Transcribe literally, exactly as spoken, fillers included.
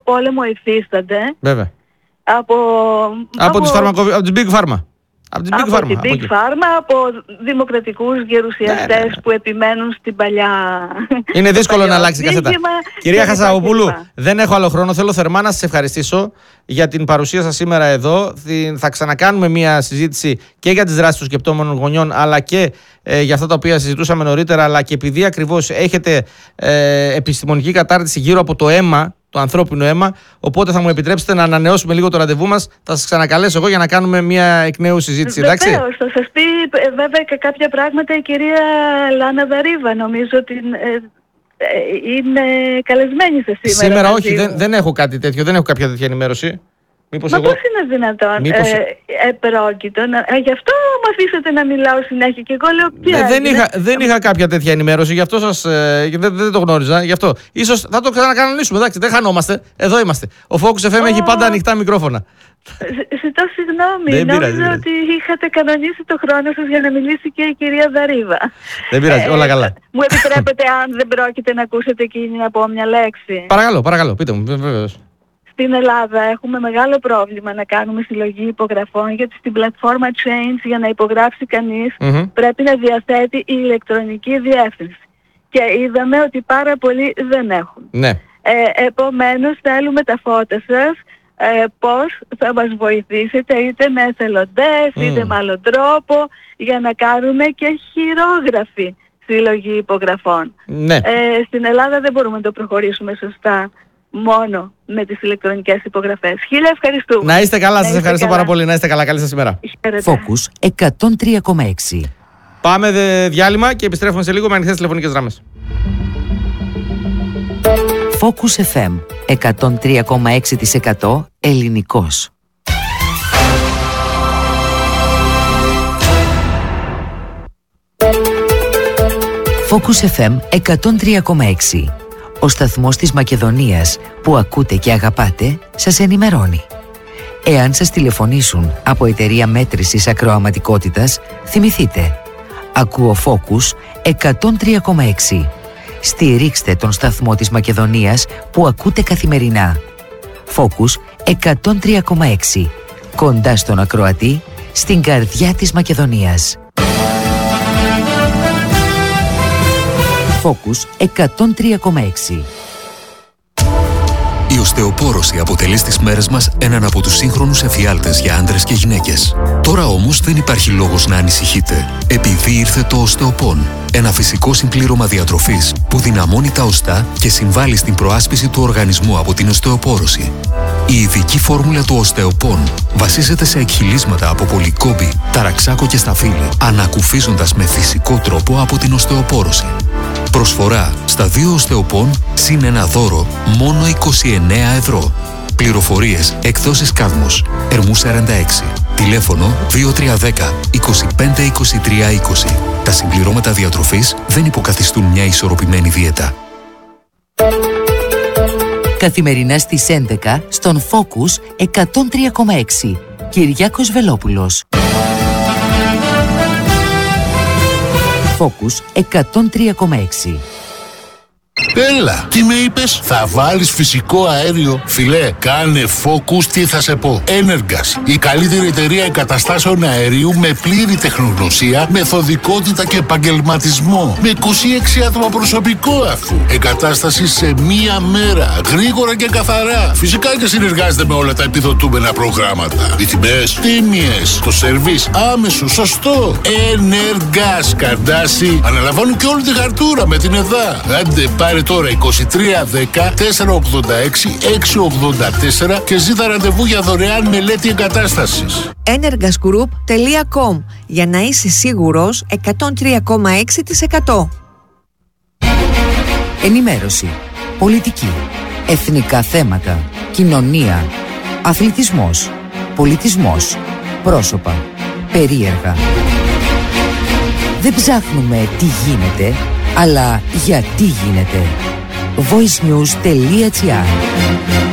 πόλεμο υφίστανται. Βέβαια. Από, από, από, τις φαρμακο... από τις Big Pharma. Από την Big από Pharma. την Big από Pharma, από δημοκρατικούς γερουσιαστές ναι, ναι, ναι. που επιμένουν στην παλιά. Είναι δύσκολο να αλλάξει καθέτα. Κυρία Χασαοπούλου, δεν έχω άλλο χρόνο. Θέλω θερμά να σας ευχαριστήσω για την παρουσία σας σήμερα εδώ. Θα ξανακάνουμε μια συζήτηση και για τις δράσεις των σκεπτόμενων γονιών, αλλά και ε, για αυτά τα οποία συζητούσαμε νωρίτερα. Αλλά και επειδή ακριβώς έχετε ε, επιστημονική κατάρτιση γύρω από το αίμα, το ανθρώπινο αίμα, οπότε θα μου επιτρέψετε να ανανεώσουμε λίγο το ραντεβού μας. Θα σας ξανακαλέσω εγώ για να κάνουμε μια εκ νέου συζήτηση, εντάξει. Βεβαίως, θα σας πει βέβαια και κάποια πράγματα η κυρία Λάνα Δαρίβα. Νομίζω ότι ε, ε, είναι καλεσμένη σε σήμερα. Σήμερα όχι, δεν, δεν έχω κάτι τέτοιο, δεν έχω κάποια τέτοια ενημέρωση. Μήπως Μα εγώ... πώς είναι δυνατόν, Μήπως... ε, επρόκειτο, ε, γι' αυτό με αφήσατε να μιλάω συνέχεια και εγώ λέω πια. Ε, δεν, είχα, δεν είχα κάποια τέτοια ενημέρωση, γι' αυτό σας, ε, δεν, δεν το γνώριζα, γι' αυτό. Ίσως θα το ξανακανονίσουμε, εντάξει, δεν χανόμαστε, εδώ είμαστε. Ο Focus εφ εμ oh. έχει πάντα ανοιχτά μικρόφωνα. Ζητώ συγγνώμη, νόμιζα ότι είχατε κανονίσει το χρόνο σας για να μιλήσει και η κυρία Δαρίβα. Δεν πειράζει, όλα καλά. Μου επιτρέπετε αν δεν πρόκειται να ακούσετε εκείνη να πω μια λέξη. Παρακαλώ, παρακαλώ, πείτε μου, βεβαίως. Στην Ελλάδα έχουμε μεγάλο πρόβλημα να κάνουμε συλλογή υπογραφών, γιατί στην πλατφόρμα Change για να υπογράψει κανείς mm-hmm. πρέπει να διαθέτει η ηλεκτρονική διεύθυνση. Και είδαμε ότι πάρα πολλοί δεν έχουν. Ναι. Ε, επομένως θέλουμε τα φώτα σας ε, πώς θα μας βοηθήσετε είτε με εθελοντές mm. είτε με άλλο τρόπο για να κάνουμε και χειρόγραφη συλλογή υπογραφών. Ναι. Ε, στην Ελλάδα δεν μπορούμε να το προχωρήσουμε σωστά μόνο με τις ηλεκτρονικές υπογραφές. Χίλια ευχαριστούμε. Να είστε καλά, σας ευχαριστώ καλά. πάρα πολύ. Να είστε καλά, καλή σας ημέρα. Focus εκατόν τρία κόμμα έξι. Πάμε δε, διάλειμμα και επιστρέφουμε σε λίγο με ανοιχτές τηλεφωνικές γραμμές. Focus εφ εμ εκατόν τρία κόμμα έξι τοις εκατό ελληνικός. Focus εφ εμ εκατόν τρία κόμμα έξι. Ο σταθμός της Μακεδονίας που ακούτε και αγαπάτε σας ενημερώνει. Εάν σας τηλεφωνήσουν από εταιρεία μέτρησης ακροαματικότητας, θυμηθείτε. Ακούω Focus εκατόν τρία κόμμα έξι. Στηρίξτε τον σταθμό της Μακεδονίας που ακούτε καθημερινά. Focus εκατόν τρία κόμμα έξι. Κοντά στον ακροατή, στην καρδιά της Μακεδονίας. Focus εκατόν τρία κόμμα έξι. Η οστεοπόρωση αποτελεί στις μέρες μας έναν από τους σύγχρονους εφιάλτες για άντρες και γυναίκες. Τώρα όμως δεν υπάρχει λόγος να ανησυχείτε, επειδή ήρθε το οστεοπόν. Ένα φυσικό συμπλήρωμα διατροφής που δυναμώνει τα οστά και συμβάλλει στην προάσπιση του οργανισμού από την οστεοπόρωση. Η ειδική φόρμουλα του οστεοπόν βασίζεται σε εκχυλίσματα από πολυκόμπη, ταραξάκο και σταφύλι, ανακουφίζοντας με φυσικό τρόπο από την οστεοπόρωση. Προσφορά στα δύο οστεοπόν συν ένα δώρο μόνο είκοσι εννέα ευρώ. Πληροφορίες εκδόσεις Κάδμος, Ερμού σαράντα έξι. Τηλέφωνο δύο τρία ένα μηδέν είκοσι πέντε είκοσι τρία είκοσι. Τα συμπληρώματα διατροφής δεν υποκαθιστούν μια ισορροπημένη δίαιτα. Καθημερινά στις έντεκα στον Focus εκατόν τρία κόμμα έξι. Κυριάκος Βελόπουλος. Focus εκατόν τρία κόμμα έξι. Έλα, τι με είπες? Θα βάλεις φυσικό αέριο? Φιλέ, κάνε Focus, τι θα σε πω. Energas, η καλύτερη εταιρεία εγκαταστάσεων αερίου με πλήρη τεχνογνωσία, μεθοδικότητα και επαγγελματισμό. Με είκοσι έξι άτομα προσωπικό αφού. Εγκατάσταση σε μία μέρα, γρήγορα και καθαρά. Φυσικά και συνεργάζεται με όλα τα επιδοτούμενα προγράμματα. Οι τιμές τίμιες, το σερβίς άμεσο, σωστό. Energas, Καρντάσι, αναλαμβάνουν και όλη τη χαρτούρα με την ΕΔΑ. Άντε, πάρε τώρα είκοσι τρία δέκα τετρακόσια ογδόντα έξι εξακόσια ογδόντα τέσσερα και ζήτα ραντεβού για δωρεάν μελέτη εγκατάστασης. energas group τελεία com για να είσαι σίγουρος εκατόν τρία κόμμα έξι τοις εκατό. Ενημέρωση, πολιτική, εθνικά θέματα, κοινωνία, αθλητισμός, πολιτισμός, πρόσωπα, περίεργα. Δεν ψάχνουμε τι γίνεται, αλλά γιατί γίνεται. voice news τελεία gr